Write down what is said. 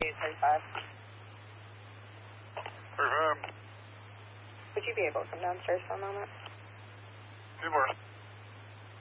35. 35. Would you be able to come downstairs for a moment? Two more.